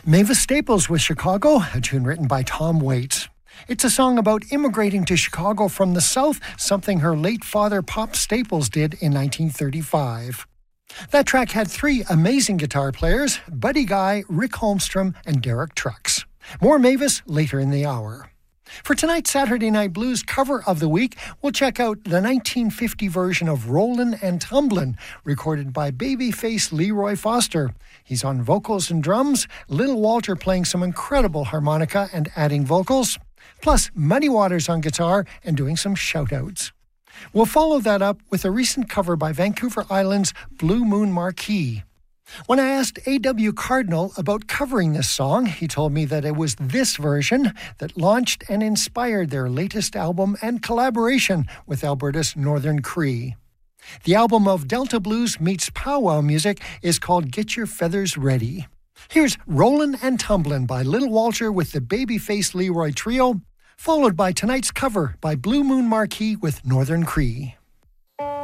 Mavis Staples with Chicago, a tune written by Tom Waits. It's a song about immigrating to Chicago from the South, something her late father, Pop Staples, did in 1935. That track had three amazing guitar players, Buddy Guy, Rick Holmstrom, and Derek Trucks. More Mavis later in the hour. For tonight's Saturday Night Blues cover of the week, we'll check out the 1950 version of Rollin' and Tumblin', recorded by babyface Leroy Foster. He's on vocals and drums, Little Walter playing some incredible harmonica and adding vocals, plus Muddy Waters on guitar and doing some shout-outs. We'll follow that up with a recent cover by Vancouver Island's Blue Moon Marquee. When I asked A.W. Cardinal about covering this song, he told me that it was this version that launched and inspired their latest album and collaboration with Alberta's Northern Cree. The album of Delta Blues meets powwow music is called Get Your Feathers Ready. Here's Rollin' and Tumblin' by Little Walter with the babyface Leroy Trio, followed by tonight's cover by Blue Moon Marquee with Northern Cree.